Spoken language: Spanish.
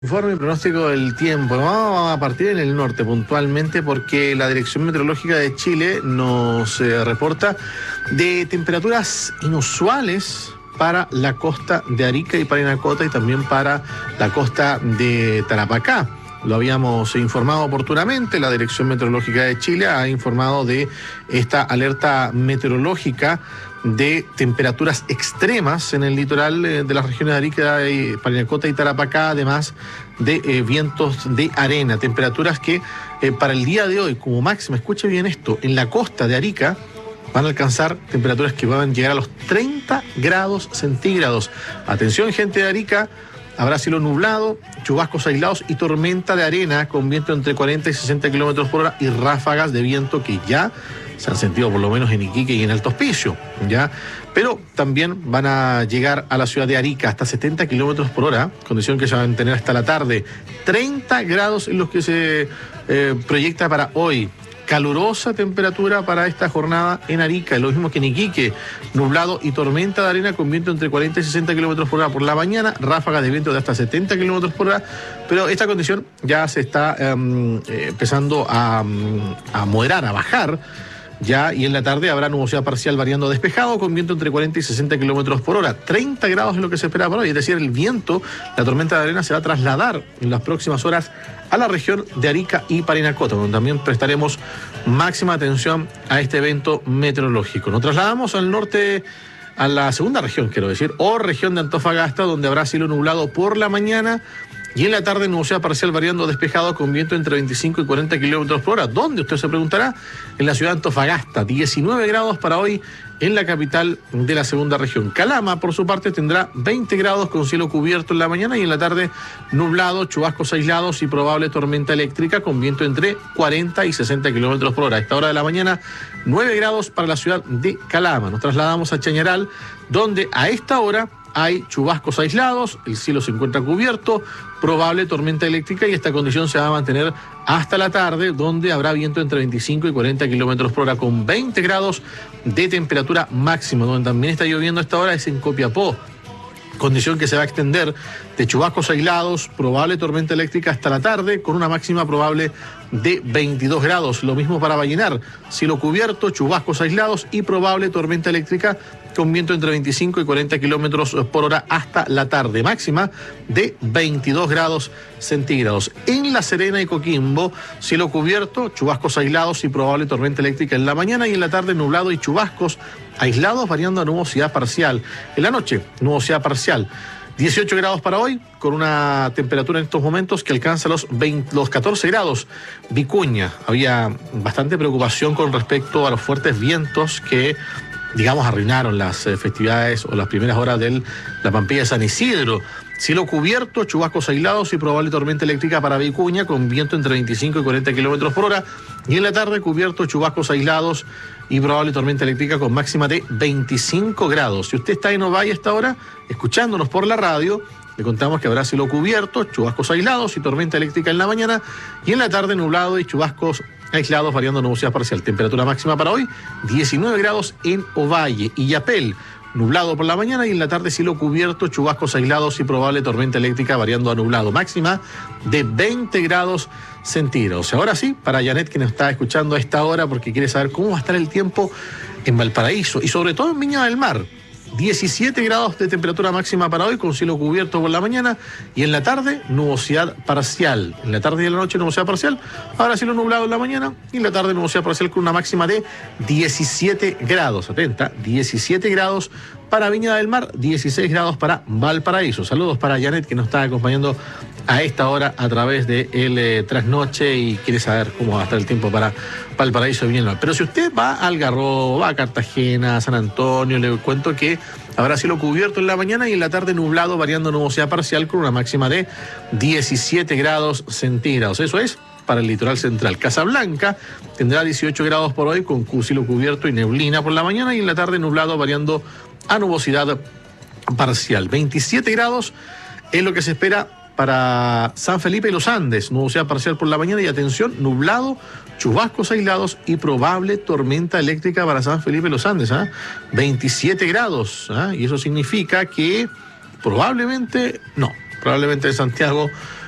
Informe y pronóstico del tiempo. Vamos a partir en el norte puntualmente porque la Dirección Meteorológica de Chile nos reporta de temperaturas inusuales para la costa de Arica y Parinacota y también para la costa de Tarapacá. Lo habíamos informado oportunamente, la Dirección Meteorológica de Chile ha informado de esta alerta meteorológica de temperaturas extremas en el litoral de las regiones de Arica, y Parinacota y Tarapacá, además de vientos de arena, temperaturas que para el día de hoy como máxima, escuche bien esto, en la costa de Arica van a alcanzar temperaturas que van a llegar a los 30 grados centígrados. Atención, gente de Arica, habrá cielo nublado, chubascos aislados y tormenta de arena con viento entre 40 y 60 kilómetros por hora y ráfagas de viento que ya se han sentido por lo menos en Iquique y en Alto Hospicio, ¿ya? Pero también van a llegar a la ciudad de Arica hasta 70 kilómetros por hora, condición que se va a mantener hasta la tarde. 30 grados en los que se proyecta para hoy. Calurosa temperatura para esta jornada en Arica, lo mismo que en Iquique, nublado y tormenta de arena con viento entre 40 y 60 kilómetros por hora por la mañana, ráfagas de viento de hasta 70 kilómetros por hora, pero esta condición ya se está empezando a moderar, a bajar. Ya, y en la tarde habrá nubosidad parcial variando despejado con viento entre 40 y 60 kilómetros por hora. 30 grados es lo que se espera para hoy, es decir, el viento, la tormenta de arena se va a trasladar en las próximas horas a la región de Arica y Parinacota, donde también prestaremos máxima atención a este evento meteorológico. Nos trasladamos al norte, a la segunda región, quiero decir, o región de Antofagasta, donde habrá cielo nublado por la mañana y en la tarde nubosidad parcial variando despejado con viento entre 25 y 40 kilómetros por hora. ¿Dónde? Usted se preguntará. En la ciudad de Antofagasta, 19 grados para hoy en la capital de la segunda región. Calama, por su parte, tendrá 20 grados con cielo cubierto en la mañana y en la tarde nublado, chubascos aislados y probable tormenta eléctrica con viento entre 40 y 60 kilómetros por hora. A esta hora de la mañana, 9 grados para la ciudad de Calama. Nos trasladamos a Chañaral, donde a esta hora hay chubascos aislados, el cielo se encuentra cubierto, probable tormenta eléctrica y esta condición se va a mantener hasta la tarde, donde habrá viento entre 25 y 40 kilómetros por hora con 20 grados de temperatura máxima. Donde también está lloviendo a esta hora es en Copiapó, condición que se va a extender de chubascos aislados, probable tormenta eléctrica hasta la tarde, con una máxima probable de 22 grados. Lo mismo para Vallenar, cielo cubierto, chubascos aislados y probable tormenta eléctrica con viento entre 25 y 40 kilómetros por hora hasta la tarde, máxima de 22 grados centígrados. En La Serena y Coquimbo, cielo cubierto, chubascos aislados y probable tormenta eléctrica en la mañana y en la tarde nublado y chubascos aislados variando a nubosidad parcial. En la noche, nubosidad parcial. 18 grados para hoy, con una temperatura en estos momentos que alcanza los 14 grados. Vicuña, había bastante preocupación con respecto a los fuertes vientos que, digamos, arruinaron las festividades o las primeras horas de la Pampilla de San Isidro. Cielo cubierto, chubascos aislados y probable tormenta eléctrica para Vicuña con viento entre 25 y 40 kilómetros por hora. Y en la tarde cubierto, chubascos aislados y probable tormenta eléctrica con máxima de 25 grados. Si usted está en Ovalle a esta hora, escuchándonos por la radio, le contamos que habrá cielo cubierto, chubascos aislados y tormenta eléctrica en la mañana y en la tarde nublado y chubascos aislados variando nubosidad parcial. Temperatura máxima para hoy, 19 grados en Ovalle. y Yapel, nublado por la mañana y en la tarde cielo cubierto, chubascos aislados y probable tormenta eléctrica variando a nublado. Máxima de 20 grados centígrados. Ahora sí, para Janet, que nos está escuchando a esta hora porque quiere saber cómo va a estar el tiempo en Valparaíso y sobre todo en Viña del Mar. 17 grados de temperatura máxima para hoy con cielo cubierto por la mañana y en la tarde nubosidad parcial. En la tarde y en la noche nubosidad parcial, ahora cielo nublado en la mañana y en la tarde nubosidad parcial con una máxima de 17 grados. Atenta, 17 grados para Viña del Mar, 16 grados para Valparaíso. Saludos para Janet, que nos está acompañando a esta hora a través de el Trasnoche y quiere saber cómo va a estar el tiempo para Valparaíso y Viña del Mar. Pero si usted va al Algarrobo, va a Cartagena, a San Antonio, le cuento que habrá cielo cubierto en la mañana y en la tarde nublado variando nubosidad parcial con una máxima de 17 grados centígrados. Eso es para el litoral central. Casablanca tendrá 18 grados por hoy con cielo cubierto y neblina por la mañana y en la tarde nublado variando a nubosidad parcial. 27 grados es lo que se espera para San Felipe y los Andes, nubosidad parcial por la mañana y atención, nublado, chubascos aislados y probable tormenta eléctrica para San Felipe y los Andes. 27 grados, y eso significa que probablemente en Santiago